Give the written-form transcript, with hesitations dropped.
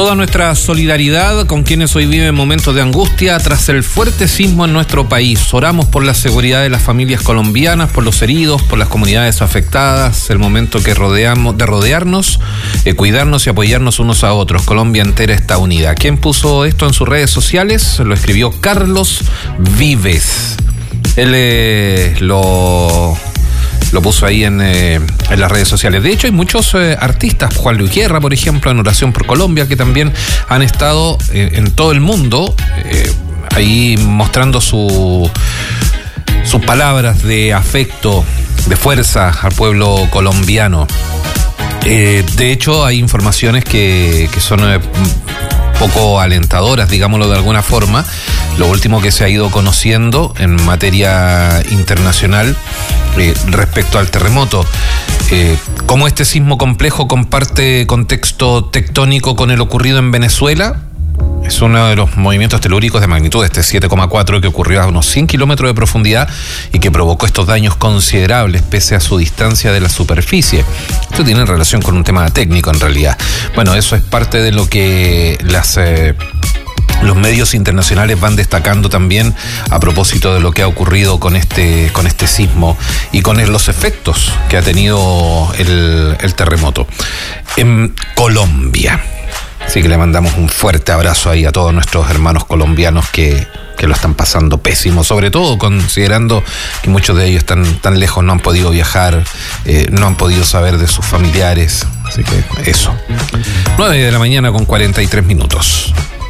Toda nuestra solidaridad con quienes hoy viven momentos de angustia tras el fuerte sismo en nuestro país. Oramos por la seguridad de las familias colombianas, por los heridos, por las comunidades afectadas. El momento que de rodearnos, cuidarnos y apoyarnos unos a otros. Colombia entera está unida. ¿Quién puso esto en sus redes sociales? Lo escribió Carlos Vives. Él lo puso ahí en las redes sociales. De hecho, hay muchos artistas, Juan Luis Guerra, por ejemplo, en Oración por Colombia, que también han estado en todo el mundo ahí mostrando sus palabras de afecto, de fuerza al pueblo colombiano. De hecho, hay informaciones que son poco alentadoras, digámoslo de alguna forma. Lo último que se ha ido conociendo en materia internacional respecto al terremoto. ¿Cómo este sismo complejo comparte contexto tectónico con el ocurrido en Venezuela? Es uno de los movimientos telúricos de magnitud, este 7,4, que ocurrió a unos 100 kilómetros de profundidad y que provocó estos daños considerables pese a su distancia de la superficie. Esto tiene relación con un tema técnico en realidad. Bueno, eso es parte de lo que los medios internacionales van destacando también a propósito de lo que ha ocurrido con este sismo y con los efectos que ha tenido el terremoto en Colombia. Así que le mandamos un fuerte abrazo ahí a todos nuestros hermanos colombianos que lo están pasando pésimo, sobre todo considerando que muchos de ellos están tan lejos, no han podido viajar, no han podido saber de sus familiares. Así que eso. 9 de la mañana con 43 minutos.